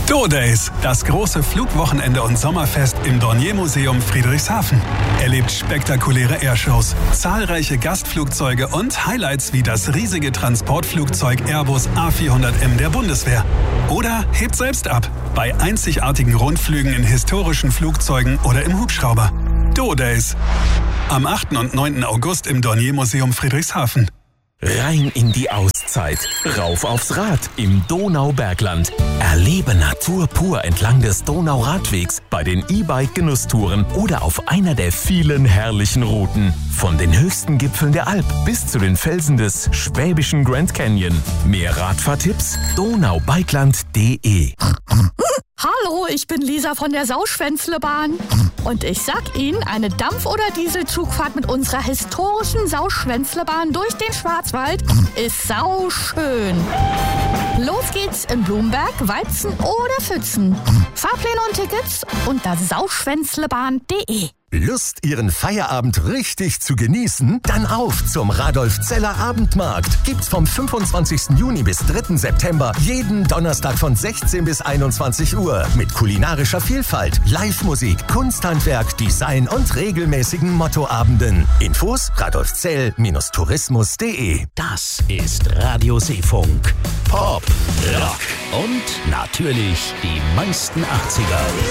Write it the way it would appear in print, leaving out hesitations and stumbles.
Do-Days, das große Flugwochenende und Sommerfest im Dornier-Museum Friedrichshafen. Erlebt spektakuläre Airshows, zahlreiche Gastflugzeuge und Highlights wie das riesige Transportflugzeug Airbus A400M der Bundeswehr. Oder hebt selbst ab bei einzigartigen Rundflügen in historischen Flugzeugen oder im Hubschrauber. Do-Days. Am 8. und 9. August im Dornier-Museum Friedrichshafen. Rein in die Auszeit, rauf aufs Rad im Donaubergland. Erlebe Natur pur entlang des Donauradwegs bei den E-Bike-Genusstouren oder auf einer der vielen herrlichen Routen. Von den höchsten Gipfeln der Alp bis zu den Felsen des schwäbischen Grand Canyon. Mehr Radfahrtipps? donaubikeland.de. Hallo, ich bin Lisa von der Sauschwänzlebahn. Und ich sag Ihnen, eine Dampf- oder Dieselzugfahrt mit unserer historischen Sauschwänzlebahn durch den Schwarzwald ist sauschön. Los geht's in Blumberg, Weizen oder Pfützen. Fahrpläne und Tickets unter sauschwänzlebahn.de. Lust, Ihren Feierabend richtig zu genießen? Dann auf zum Radolf-Zeller Abendmarkt. Gibt's vom 25. Juni bis 3. September jeden Donnerstag von 16 bis 21 Uhr. Mit kulinarischer Vielfalt, Live-Musik, Kunsthandwerk, Design und regelmäßigen Mottoabenden. Infos radolfzell-tourismus.de. Das ist Radio Seefunk. Pop, Rock und natürlich die meisten 80er.